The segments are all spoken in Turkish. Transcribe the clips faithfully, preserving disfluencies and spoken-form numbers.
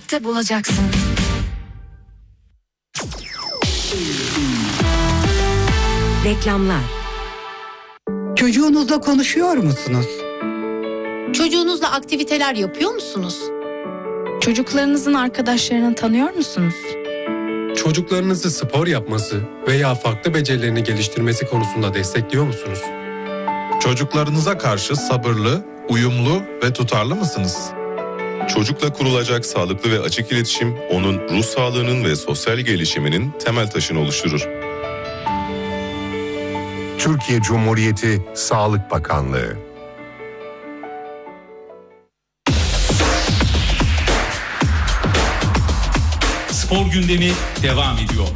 Elbette bulacaksın. Reklamlar. Çocuğunuzla konuşuyor musunuz? Çocuğunuzla aktiviteler yapıyor musunuz? Çocuklarınızın arkadaşlarını tanıyor musunuz? Çocuklarınızı spor yapması veya farklı becerilerini geliştirmesi konusunda destekliyor musunuz? Çocuklarınıza karşı sabırlı, uyumlu ve tutarlı mısınız? Çocukla kurulacak sağlıklı ve açık iletişim, onun ruh sağlığının ve sosyal gelişiminin temel taşını oluşturur. Türkiye Cumhuriyeti Sağlık Bakanlığı. Spor gündemi devam ediyor.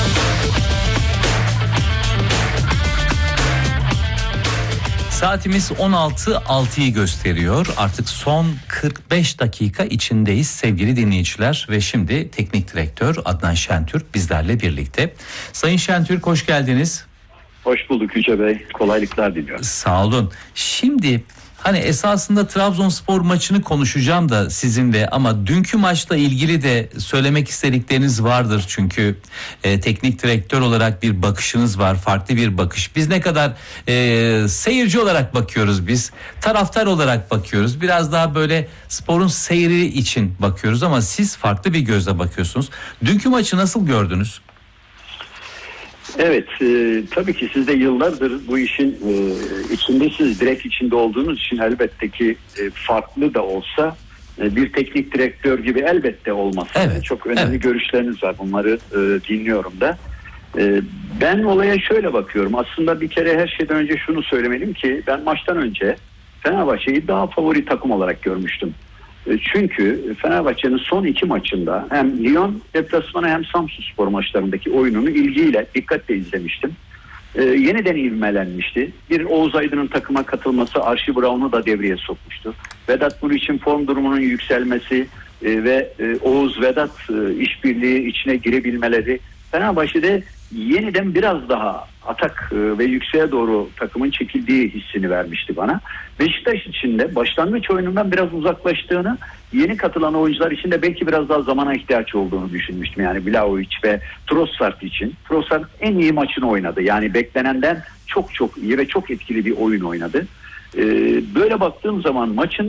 Saatimiz on altı altıyı gösteriyor. Artık son kırk beş dakika içindeyiz sevgili dinleyiciler ve şimdi teknik direktör Adnan Şentürk bizlerle birlikte. Sayın Şentürk, hoş geldiniz. Hoş bulduk Yüce Bey. Kolaylıklar diliyorum. Sağ olun. Şimdi hani esasında Trabzonspor maçını konuşacağım da sizinle, ama dünkü maçla ilgili de söylemek istedikleriniz vardır. Çünkü e, teknik direktör olarak bir bakışınız var, farklı bir bakış. Biz ne kadar e, seyirci olarak bakıyoruz, biz taraftar olarak bakıyoruz. Biraz daha böyle sporun seyri için bakıyoruz ama siz farklı bir gözle bakıyorsunuz. Dünkü maçı nasıl gördünüz? Evet, e, tabii ki siz de yıllardır bu işin e, içindesiniz, direkt içinde olduğunuz için elbette ki e, farklı da olsa e, bir teknik direktör gibi elbette olmaz. Evet, çok önemli evet. görüşleriniz var, bunları e, dinliyorum da. E, ben olaya şöyle bakıyorum, aslında bir kere her şeyden önce şunu söylemeliyim ki ben maçtan önce Fenerbahçe'yi daha favori takım olarak görmüştüm. Çünkü Fenerbahçe'nin son iki maçında hem Lyon deplasmanı hem Samsunspor maçlarındaki oyununu ilgiyle, dikkatle izlemiştim. Ee, yeniden ivmelenmişti. Bir Oğuz Aydın'ın takıma katılması Archie Brown'u da devreye sokmuştu. Vedat Muriç'in form durumunun yükselmesi e, ve e, Oğuz-Vedat e, işbirliği içine girebilmeleri Fenerbahçe'de yeniden biraz daha atak e, ve yükseğe doğru takımın çekildiği hissini vermişti bana. Beşiktaş için de başlangıç oyunundan biraz uzaklaştığını, yeni katılan oyuncular için de belki biraz daha zamana ihtiyaç olduğunu düşünmüştüm. Yani Vlahovic ve Trossard için. Trossard en iyi maçını oynadı. Yani beklenenden çok çok iyi ve çok etkili bir oyun oynadı. Ee, böyle baktığım zaman maçın